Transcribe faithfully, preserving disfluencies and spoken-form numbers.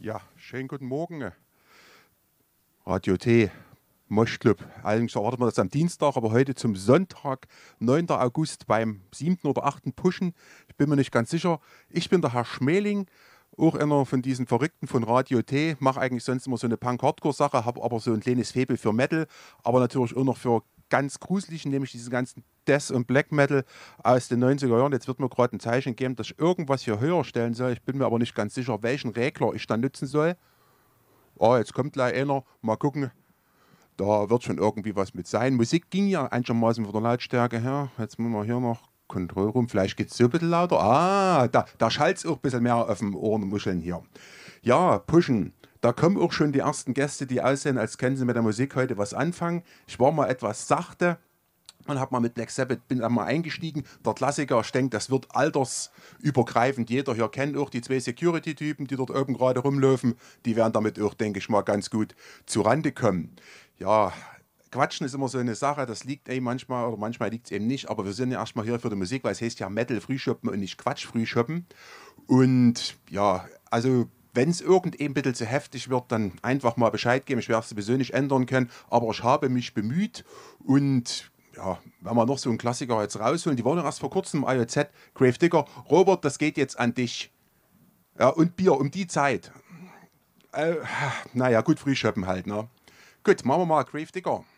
Ja, schönen guten Morgen. Radio T, Moschclub. Allerdings erwartet man das am Dienstag, aber heute zum Sonntag, neunter August beim siebten oder achten Pushen. Ich bin mir nicht ganz sicher. Ich bin der Herr Schmeling, auch einer von diesen Verrückten von Radio T. Mache eigentlich sonst immer so eine Punk-Hardcore-Sache, habe aber so ein kleines Faible für Metal, aber natürlich auch noch für ganz gruseligen, nämlich diesen ganzen Death- und Black Metal aus den neunziger Jahren. Jetzt wird mir gerade ein Zeichen geben, dass ich irgendwas hier höher stellen soll. Ich bin mir aber nicht ganz sicher, welchen Regler ich dann nutzen soll. Oh, jetzt kommt gleich einer. Mal gucken. Da wird schon irgendwie was mit sein. Musik ging ja einigermaßen von der Lautstärke her. Jetzt müssen wir hier noch Kontroll rum. Vielleicht geht es so ein bisschen lauter. Ah, da, da schallt es auch ein bisschen mehr auf dem Ohrenmuscheln hier. Ja, pushen. Da kommen auch schon die ersten Gäste, die aussehen, als können sie mit der Musik heute was anfangen. Ich war mal etwas sachte und habe mal mit Black Sabbath, bin einmal eingestiegen. Der Klassiker, ich denke, das wird altersübergreifend jeder hier kennt. Auch die zwei Security-Typen, die dort oben gerade rumlaufen, die werden damit auch, denke ich mal, ganz gut zurande kommen. Ja, Quatschen ist immer so eine Sache, das liegt eh manchmal, oder manchmal liegt es eben nicht, aber wir sind ja erstmal hier für die Musik, weil es heißt ja Metal frühschoppen und nicht Quatsch frühschoppen. Und ja, also wenn es irgend ein bisschen zu heftig wird, dann einfach mal Bescheid geben. Ich werde es sowieso nicht ändern können, aber ich habe mich bemüht und ja, wenn wir noch so einen Klassiker jetzt rausholen, die waren ja erst vor kurzem im I O Z, Gravedigger. Robert, das geht jetzt an dich. Ja, und Bier um die Zeit. Äh, naja, gut, frühschoppen halt, ne? Gut, machen wir mal Gravedigger.